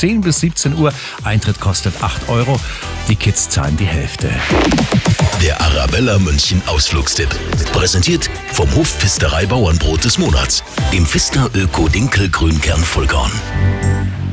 10 bis 17 Uhr. Eintritt kostet 8 €. Die Kids zahlen die Hälfte. Der Arabella München Ausflugstipp. Präsentiert vom Hof Pfisterei Bauernbrot des Monats. Dem Pfister Öko Dinkel Grünkern Vollkorn.